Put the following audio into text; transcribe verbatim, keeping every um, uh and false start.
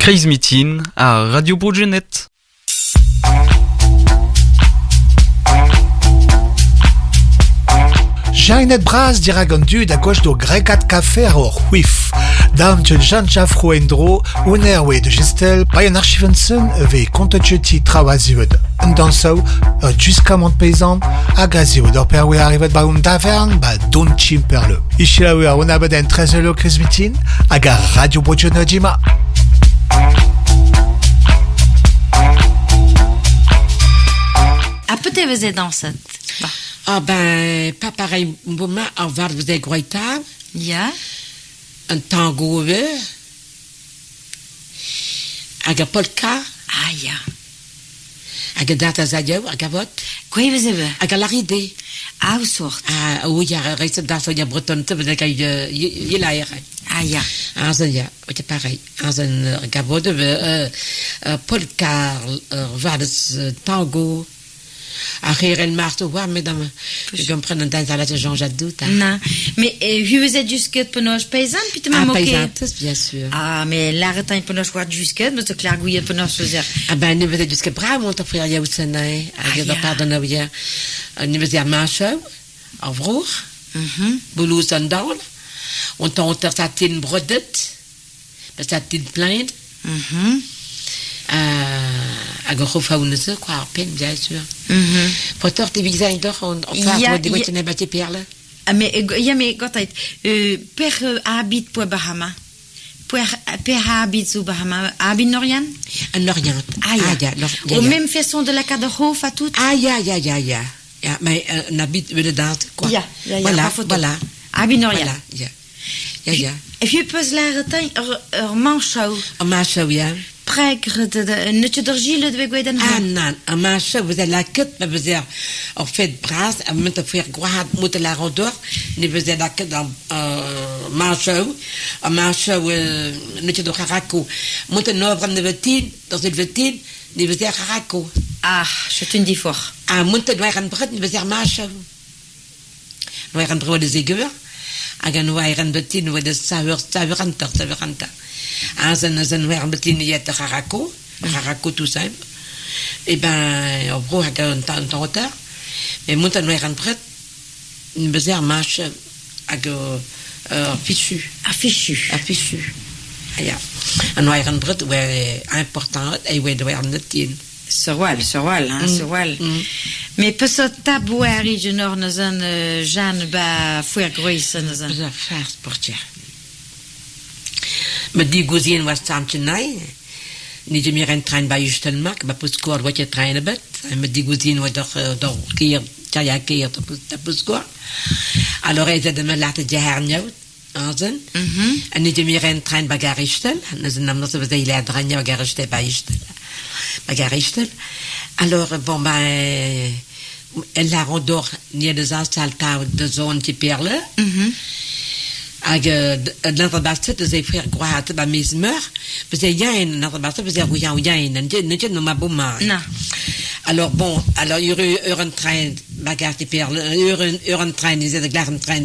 Chase Meeting à Radio Bourgenet. Jainet Braz diragandu da gauche do Grecat Café ar Whiff. Dam tchel Jean Jafro Endro, unerwe de Gestel, Brian Archivensen, ve kontetcheti trawazivet un dansau, jusqu'à Montpaysan, a gazivet ur perwe arrivet ba un davern, ba don chimperle. Ichilawe a unabaden trezelo Krismitin, hag a Radio Bourgenet jima. A peut-être vous êtes dans cette. Bah. Ah ben, pas pareil, moment, en var vous êtes groita. Ja. Un tango, aga polka. Ah ja. Aga data zayo, aga vot. Quoi vous avez? Aga laride. Ah, où sort? Ah, oui, ya, reste dans ce ya breton, tu veux dire qu'il y a l'air. Ah ja. Ah, ça y a, c'est pareil. Ah, ça, aga vot, polka, vals, tango. Arrière le marteau, ouais, mesdames, je comprends dans la Jean Jadou. Non, mais vous êtes jusqu'à Penoche paysan, puis tu m'as moqué. Ah, paysan, bien sûr. Ah, mais l'arrêt un Penoche quoi jusqu'à, mais tu clair gouillé Penoche faisait. Ah ben, nous vous êtes jusqu'à bravo, mon frère Yaousana, à la part de nous hier. Nous vous êtes à Manchou, à Vrour, Boulou Sandal, on t'a enterré sa tine brodette, sa tine plainte. À Gorofa ou ne sais quoi, à peine, bien sûr. Pour toi, tu vis d'or, on fait des voitures bâties perles. Ah, mais, il y a, mais, quand tu père habite pour Bahama. Père habite sous Bahama. Habite Norian? Un Orient. Ah, ya. Au même façon de la Cadrehof à tout? Ah, ya, ya, ya, ya. Mais, un habite de date, quoi. Ya, ya, ya. Voilà, voilà. Habite Norian. Voilà, ya. Ya, ya. Et puis, peux l'arrêter, un manchau. Un manchau, ya. Pregre de nutje der gile de gweiden ha. Ah non, un manchou, vous avez la quête, mais vous avez en fait brasse, à me faire guad, moute la rondeur, ne vous avez la quête dans un manchou, un manchou, nutje de harako, moute n'ouvre ne vetin, dans une vetin, ne vous avez harako. Ah, je te dis fort. Ah, moute noir en bret, ne vous avez manchou. Noir en bret des aigueurs, à un noir en vetin, ou des saveurs, savuranta, savuranta. Un zan noir betiniet de harako, harako tout simple. Eh ben, au gros, à un temps de retard. Mais mon noir en prête, une besoin marche à fichu. Affichu. Affichu. Un noir en prête, ouais, important, et ouais, de voir le tien. Sorwal, sorwal, hein, sorwal. Mais peut ce tabou à Rigenor, nous en Jeanne, bah, fouer gros, nous en. Je vais faire pour dire. Me die gozien was samtjenai. Niet meer een trein bij je mak, maar puskor wat je treinen bent. En me die gozien wat toch toch keer, ja ja keer te puskor. Alors hij zei me laten je hernjouwt. Aanzen. En niet meer een trein bij garistel. En ze nam dat ze zei la dranja garistel bij je stel. Bij garistel. Alors bon ben elle la rondor nie de salta de zone qui perle. Ag l'altre basket des frères croate ba mismer parce qu'il y a un autre basket parce qu'il y a il y a un ne ne ne ma bomma alors bon alors il y a eu un train bagarre qui perle un train ils étaient là un train